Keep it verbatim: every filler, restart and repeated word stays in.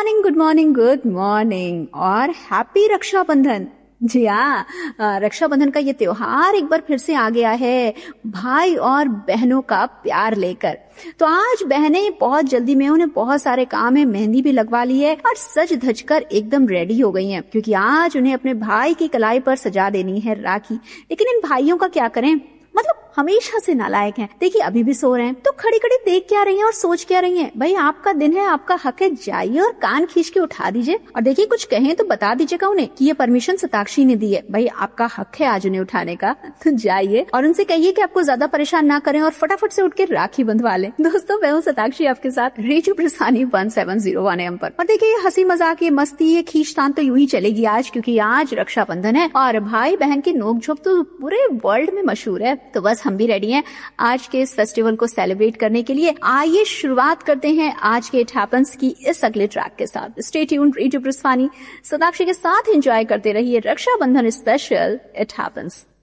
Morning, good morning, good morning और happy Rakshabandhan. जी हाँ, रक्षाबंधन का ये त्योहार एक बार फिर से आ गया है भाई और बहनों का प्यार लेकर। तो आज बहनें बहुत जल्दी में, उन्हें बहुत सारे काम है, मेहंदी भी लगवा ली है और सज धज कर एकदम रेडी हो गई हैं, क्योंकि आज उन्हें अपने भाई की कलाई पर सजा देनी है राखी। लेकिन इन भाइयों का क्या करें, मतलब हमेशा से नालायक हैं। देखिए अभी भी सो रहे हैं, तो खड़ी खड़ी देख क्या रही हैं और सोच क्या रही हैं। भाई आपका दिन है, आपका हक है, जाइए और कान खींच के उठा दीजिए। और देखिए कुछ कहें तो बता दीजिएगा उन्हें कि ये परमिशन सताक्षी ने दी है। भाई आपका हक है आज उन्हें उठाने का, तो जाइए और उनसे कहिए कि आपको ज्यादा परेशान ना करें और फटाफट से उठ के राखी बंधवा लें। दोस्तों मैं हूँ सताक्षी, आपके साथ radio प्रसानी one seven zero one M पर। और देखिए हंसी मजाक, ये मस्ती, ये खींचतान तो यूं ही चलेगी आज, क्योंकि आज रक्षाबंधन है और भाई बहन की नोकझोंक तो पूरे वर्ल्ड में मशहूर है। तो बस हम भी रेडी हैं आज के इस फेस्टिवल को सेलिब्रेट करने के लिए। आइए शुरुआत करते हैं आज के इट हैपेंस की इस अगले ट्रैक के साथ। स्टे ट्यून्ड, रेडियो प्रसानी सताक्षी के साथ एंजॉय करते रहिए रक्षाबंधन स्पेशल इट हैपेंस।